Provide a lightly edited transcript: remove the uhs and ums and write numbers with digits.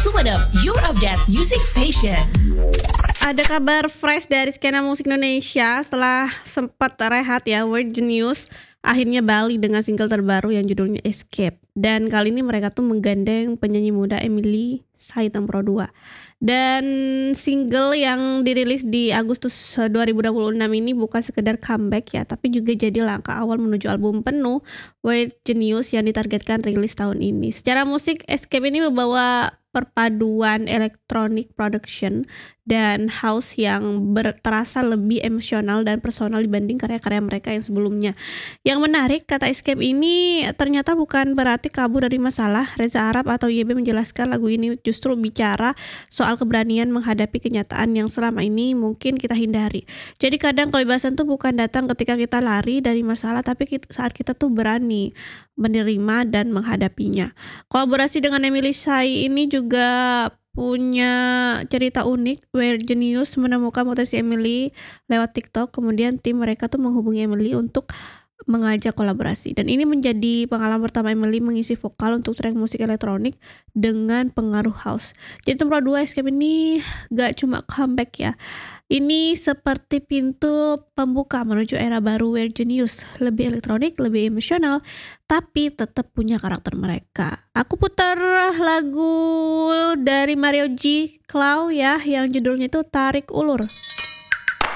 Sumeneb, your update music station. Ada kabar fresh dari skena musik Indonesia setelah sempat rehat ya. Weird Genius akhirnya balik dengan single terbaru yang judulnya Escape. Dan kali ini mereka tuh menggandeng penyanyi muda Emily Saiteng Pro 2. Dan single yang dirilis di Agustus 2026 ini bukan sekedar comeback ya, tapi juga jadi langkah awal menuju album penuh Weird Genius yang ditargetkan rilis tahun ini. Secara musik, Escape ini membawa perpaduan electronic production dan house yang terasa lebih emosional dan personal dibanding karya-karya mereka yang sebelumnya. Yang menarik, kata Escape ini ternyata bukan berarti kabur dari masalah. Reza Arab atau YB menjelaskan lagu ini justru bicara soal keberanian menghadapi kenyataan yang selama ini mungkin kita hindari. Jadi kadang kebebasan tuh bukan datang ketika kita lari dari masalah, tapi saat kita tuh berani menerima dan menghadapinya. Kolaborasi dengan Emily Sai ini juga punya cerita unik. Weird Genius menemukan potensi Emily lewat TikTok, kemudian tim mereka tuh menghubungi Emily untuk mengajak kolaborasi, dan ini menjadi pengalaman pertama Emily mengisi vokal untuk track musik elektronik dengan pengaruh house. Jadi Pro 2 Escape ini gak cuma comeback ya, ini seperti pintu pembuka menuju era baru Weird Genius, lebih elektronik, lebih emosional, tapi tetap punya karakter mereka. Aku putar lagu dari Mario G Clow ya, yang judulnya itu Tarik Ulur.